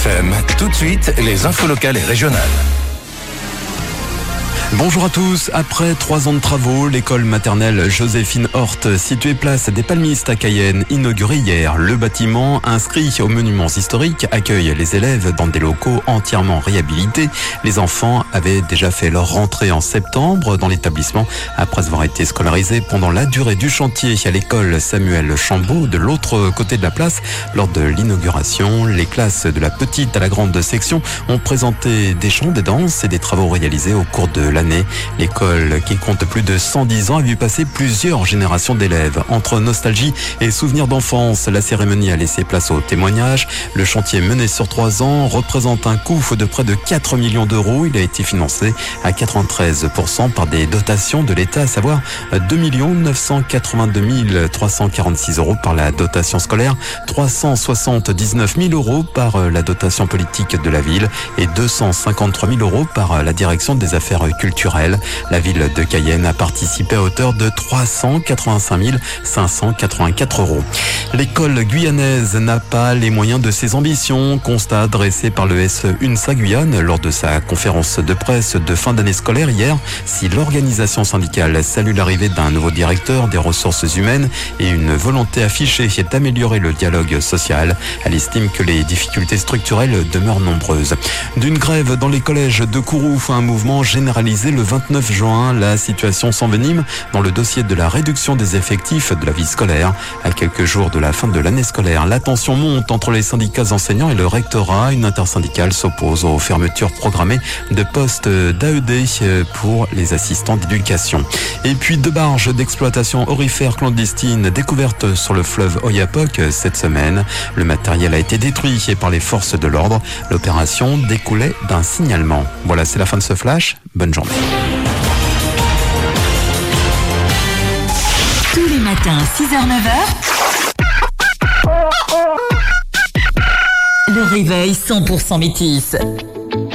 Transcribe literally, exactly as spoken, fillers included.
F M, tout de suite, les infos locales et régionales. Bonjour à tous. Après trois ans de travaux, l'école maternelle Joséphine Horte, située place des Palmistes à Cayenne, inaugurée hier. Le bâtiment, inscrit aux monuments historiques, accueille les élèves dans des locaux entièrement réhabilités. Les enfants avaient déjà fait leur rentrée en septembre dans l'établissement, après avoir été scolarisés pendant la durée du chantier à l'école Samuel Chambaud, de l'autre côté de la place. Lors de l'inauguration, les classes de la petite à la grande section ont présenté des chants, des danses et des travaux réalisés au cours de l'année. L'école, qui compte plus de cent dix ans, a vu passer plusieurs générations d'élèves. Entre nostalgie et souvenirs d'enfance, la cérémonie a laissé place au témoignage. Le chantier mené sur trois ans représente un coût de près de quatre millions d'euros. Il a été financé à quatre-vingt-treize pour cent par des dotations de l'État, à savoir deux millions neuf cent quatre-vingt-deux mille trois cent quarante-six euros par la dotation scolaire, trois cent soixante-dix-neuf mille euros par la dotation politique de la ville et deux cent cinquante-trois mille euros par la direction des affaires culturelles. La ville de Cayenne a participé à hauteur de trois cent quatre-vingt-cinq mille cinq cent quatre-vingt-quatre euros. L'école guyanaise n'a pas les moyens de ses ambitions, constat dressé par le S E UNSA Guyane lors de sa conférence de presse de fin d'année scolaire hier. Si l'organisation syndicale salue l'arrivée d'un nouveau directeur des ressources humaines et une volonté affichée d'améliorer le dialogue social, elle estime que les difficultés structurelles demeurent nombreuses. D'une grève dans les collèges de Kourou, un mouvement généralisé le vingt-neuf juin, la situation s'envenime dans le dossier de la réduction des effectifs de la vie scolaire. À quelques jours de la fin de l'année scolaire, la tension monte entre les syndicats enseignants et le rectorat. Une intersyndicale s'oppose aux fermetures programmées de postes d'A E D pour les assistants d'éducation. Et puis deux barges d'exploitation aurifère clandestine découvertes sur le fleuve Oyapock cette semaine. Le matériel a été détruit par les forces de l'ordre. L'opération découlait d'un signalement. Voilà, c'est la fin de ce flash. Bonne journée. Tous les matins, six heures neuf heures. Le réveil cent pour cent métis.